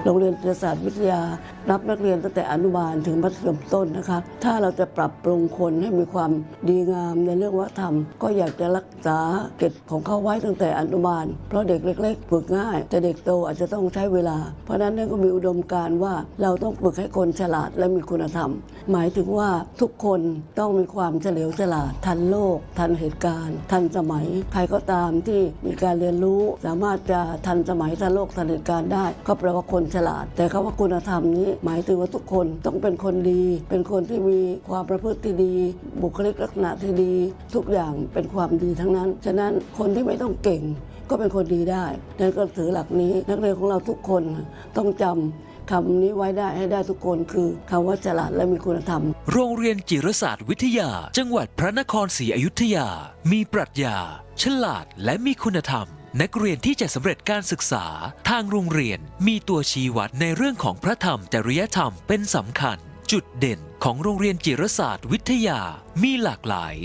โรงเรียนจิตศาสตร์วิทยารับนักเรียนตั้งแต่อนุบาลถึงมัธยมต้นนะคะถ้าเราจะปรับปรุงคนให้มีความดีงามในเรื่องวัฒนธรรมก็อยากจะรักษาเก็บของเขาไว้ตั้งแต่อนุบาลเพราะเด็กเล็กๆฝึกง่ายแต่เด็กโตอาจจะต้องใช้เวลาเพราะนั้นก็มีอุดมการณ์ว่าเราต้องฝึกให้คนฉลาดและมีคุณธรรมหมายถึงว่าทุกคนต้องมีความเฉลียวฉลาดทันโลกทันเหตุการณ์ทันสมัยใครก็ตามที่มีการเรียนรู้สามารถจะทันสมัยทันโลกทันเหตุการณ์ได้ก็แปลว่าคนฉลาดแต่คำว่าคุณธรรมนี้หมายถึงว่าทุกคนต้องเป็นคนดีเป็นคนที่มีความประพฤติที่ดีบุคลิกลักษณะที่ดีทุกอย่างเป็นความดีทั้งนั้นฉะนั้นคนที่ไม่ต้องเก่งก็เป็นคนดีได้นั่นก็ถือหลักนี้นักเรียนของเราทุกคนต้องจำคำนี้ไว้ได้ให้ได้ทุกคนคือคำว่าฉลาดและมีคุณธรรมโรงเรียนจิรศาสตร์วิทยาจังหวัดพระนครศรีอยุธยามีปรัชญาฉลาดและมีคุณธรรมนักเรียนที่จะสำเร็จการศึกษาทางโรงเรียนมีตัวชี้วัดในเรื่องของพระธรรมจริยธรรมเป็นสำคัญจุดเด่นของโรงเรียนจิรศาสตร์วิทยามีหลากหลาย